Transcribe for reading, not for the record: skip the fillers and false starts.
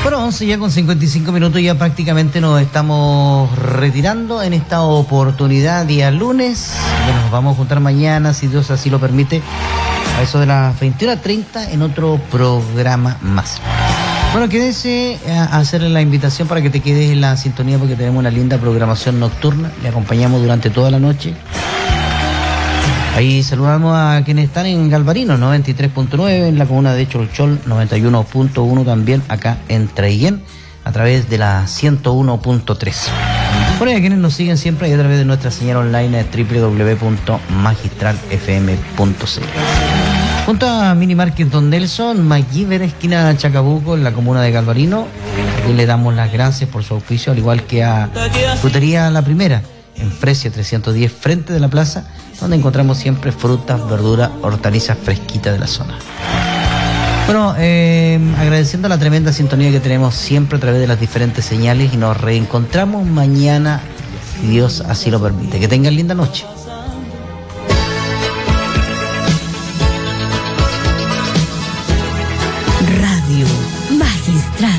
Bueno, 11 ya con 55 minutos, ya prácticamente nos estamos retirando en esta oportunidad día lunes. Nos vamos a juntar mañana, si Dios así lo permite, a eso de las 21:30 en otro programa más. Bueno, quédese a hacerle la invitación para que te quedes en la sintonía porque tenemos una linda programación nocturna. Le acompañamos durante toda la noche. Ahí saludamos a quienes están en Galvarino, 93.9, en la comuna de Cholchol, 91.1 también acá en Traiguén, a través de la 101.3. Por ahí a quienes nos siguen siempre a través de nuestra señal online www.magistralfm.cl. Junto a Mini Market Don Nelson, MacGyver, esquina Chacabuco, en la comuna de Galvarino. Aquí le damos las gracias por su auspicio, al igual que a Frutería La Primera, en Fresia 310, frente de la plaza, donde encontramos siempre frutas, verduras, hortalizas fresquitas de la zona. Bueno, agradeciendo la tremenda sintonía que tenemos siempre a través de las diferentes señales y nos reencontramos mañana, si Dios así lo permite. Que tengan linda noche.